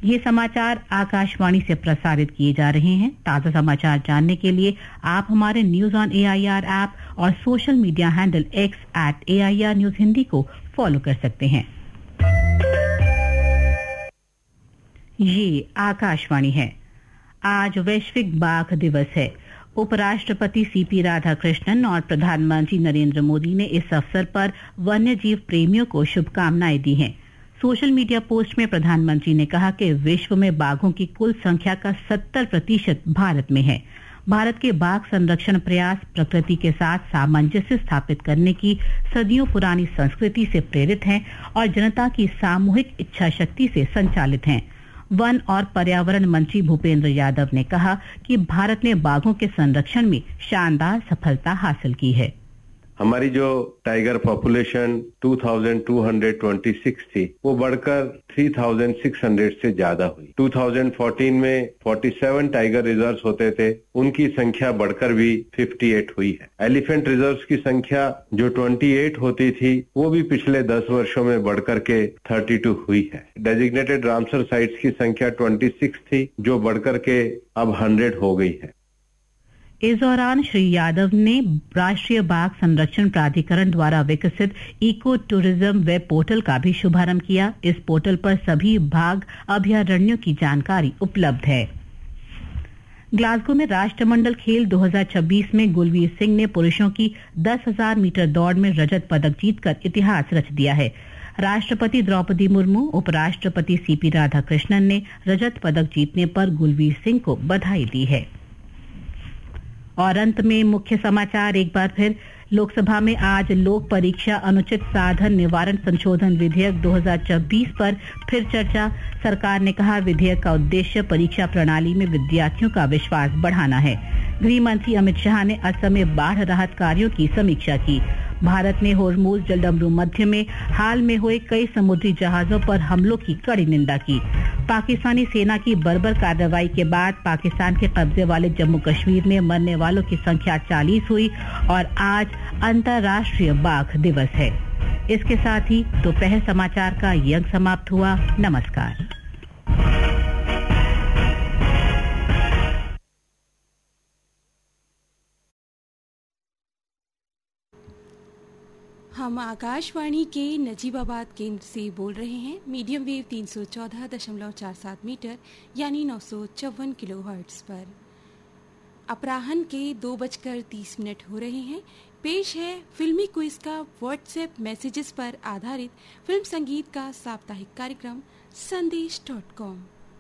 ये समाचार आकाशवाणी से प्रसारित किए जा रहे हैं। ताज़ा समाचार जानने के लिए आप हमारे न्यूज ऑन AIR ऐप और social media handle X @AIR news Hindi को फॉलो कर सकते हैं। ये आकाशवाणी है। आज वैश्विक बाघ दिवस है। उपराष्ट्रपति CP राधाकृष्णन और प्रधानमंत्री नरेंद्र मोदी ने इस अवसर पर वन्यजीव प्रेमियों को शुभकामनाएं दी हैं। सोशल मीडिया पोस्ट में प्रधानमंत्री ने कहा कि विश्व में बाघों की कुल संख्या का 70% भारत में है। भारत के बाघ संरक्षण प्रयास प्रकृति के साथ सामंजस्य स्थापित करने की सदियों पुरानी संस्कृति से प्रेरित हैं और जनता की सामूहिक इच्छा शक्ति से संचालित हैं। वन और पर्यावरण मंत्री भूपेंद्र यादव ने कहा कि भारत ने बाघों के संरक्षण में शानदार सफलता हासिल की है। हमारी जो टाइगर पॉपुलेशन 2226 थी वो बढ़कर 3600 से ज्यादा हुई। 2014 में 47 टाइगर रिजर्व्स होते थे, उनकी संख्या बढ़कर भी 58 हुई है। एलिफेंट रिजर्व्स की संख्या जो 28 होती थी वो भी पिछले 10 वर्षों में बढ़कर के 32 हुई है। डेजिग्नेटेड रामसर साइट्स की संख्या 26 थी जो बढ़कर के अब 100 हो गई है। इस दौरान श्री यादव ने राष्ट्रीय बाघ संरक्षण प्राधिकरण द्वारा विकसित इको टूरिज्म वेब पोर्टल का भी शुभारंभ किया। इस पोर्टल पर सभी बाघ अभयारण्यों की जानकारी उपलब्ध है। ग्लासगो में राष्ट्रमंडल खेल 2026 में गुलवीर सिंह ने पुरुषों की 10,000 मीटर दौड़ में रजत पदक जीतकर इतिहास रच दिया है। राष्ट्रपति द्रौपदी मुर्मू, उपराष्ट्रपति CP राधाकृष्णन ने रजत पदक जीतने पर गुलवीर सिंह को बधाई दी है। और अंत में मुख्य समाचार एक बार फिर। लोकसभा में आज लोक परीक्षा अनुचित साधन निवारण संशोधन विधेयक 2026 पर फिर चर्चा। सरकार ने कहा विधेयक का उद्देश्य परीक्षा प्रणाली में विद्यार्थियों का विश्वास बढ़ाना है। गृह मंत्री अमित शाह ने असम में बाढ़ राहत कार्यों की समीक्षा की। भारत ने होर्मुज जलडमरू मध्य में हाल में हुए कई समुद्री जहाजों पर हमलों की कड़ी निंदा की। पाकिस्तानी सेना की बर्बर कार्रवाई के बाद पाकिस्तान के कब्जे वाले जम्मू कश्मीर में मरने वालों की संख्या 40 हुई और आज अंतर्राष्ट्रीय बाघ दिवस है। इसके साथ ही दोपहर समाचार का ये अंक समाप्त हुआ। नमस्कार। हम आकाशवाणी के नजीबाबाद केंद्र से बोल रहे हैं। मीडियम वेव 314.47 मीटर यानी 954 किलोहर्ट्ज पर। अपराह्न के 2:30 हो रहे हैं। पेश है फिल्मी क्विज का व्हाट्सएप मैसेजेस पर आधारित फिल्म संगीत का साप्ताहिक कार्यक्रम संदेश.com।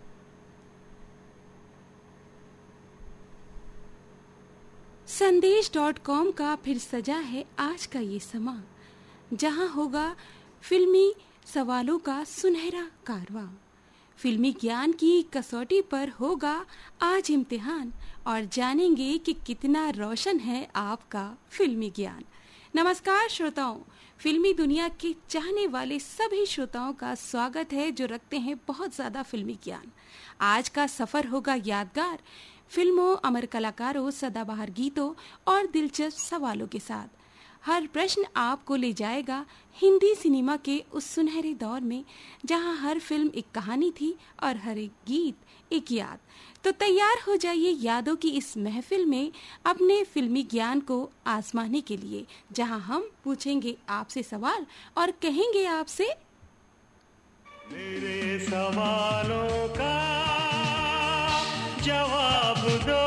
संदेश.com का फिर सजा है आज का ये समा, जहां होगा फिल्मी सवालों का सुनहरा कारवां। फिल्मी ज्ञान की कसौटी पर होगा आज इम्तिहान और जानेंगे कि कितना रोशन है आपका फिल्मी ज्ञान। नमस्कार श्रोताओं, फिल्मी दुनिया के चाहने वाले सभी श्रोताओं का स्वागत है जो रखते हैं बहुत ज़्यादा फिल्मी ज्ञान। आज का सफ़र होगा यादगार फिल्मों, अमर कलाकारों, सदाबहार गीतों और दिलचस्प सवालों के साथ। हर प्रश्न आपको ले जाएगा हिंदी सिनेमा के उस सुनहरे दौर में जहां हर फिल्म एक कहानी थी और हर एक गीत एक याद। तो तैयार हो जाइए यादों की इस महफिल में अपने फिल्मी ज्ञान को आजमाने के लिए, जहां हम पूछेंगे आपसे सवाल और कहेंगे आपसे मेरे सवालों का जवाब दो।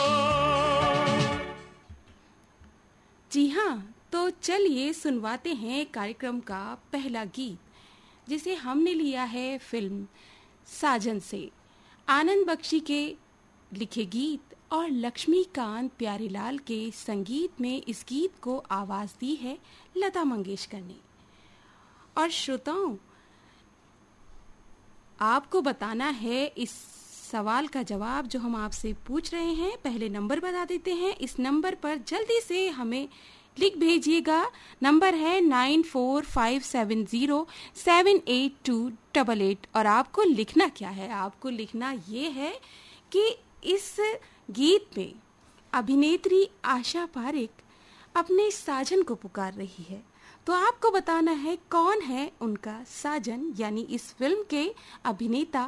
जी हाँ, तो चलिए सुनवाते हैं कार्यक्रम का पहला गीत, जिसे हमने लिया है फिल्म साजन से। आनंद बख्शी के लिखे गीत और लक्ष्मीकांत प्यारेलाल के संगीत में इस गीत को आवाज दी है लता मंगेशकर ने। और श्रोताओं, आपको बताना है इस सवाल का जवाब जो हम आपसे पूछ रहे हैं। पहले नंबर बता देते हैं। इस नंबर पर जल्दी से हमें लिख भेजिएगा। नंबर है 9457078288। और आपको लिखना क्या है? आपको लिखना ये है कि इस गीत में अभिनेत्री आशा पारेख अपने साजन को पुकार रही है। तो आपको बताना है कौन है उनका साजन, यानी इस फिल्म के अभिनेता